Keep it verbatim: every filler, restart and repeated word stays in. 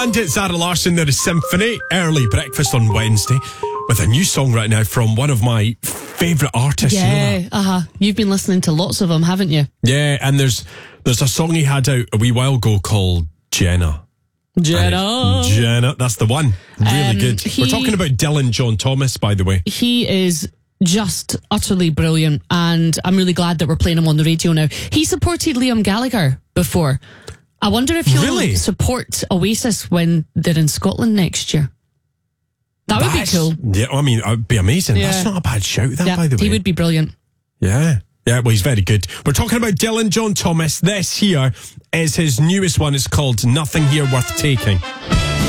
And it's Zara Larsson, there is Symphony, early breakfast on Wednesday, with a new song right now from one of my favourite artists. Yeah, you know uh-huh. You've been listening to lots of them, haven't you? Yeah, and there's there's a song he had out a wee while ago called Jenna. Jenna. It, Jenna, that's the one. Really Um, good. he- We're talking about Dylan John Thomas, by the way. He is just utterly brilliant, and I'm really glad that we're playing him on the radio now. He supported Liam Gallagher before. I wonder if he'll Really? support Oasis when they're in Scotland next year. That would That's- be cool. Yeah, I mean, it would be amazing. Yeah. That's not a bad shout, that, Yeah, by the way. he would be brilliant. Yeah. Yeah, well, he's very good. We're talking about Dylan John Thomas. This here is his newest one. It's called Nothing Here Worth Taking.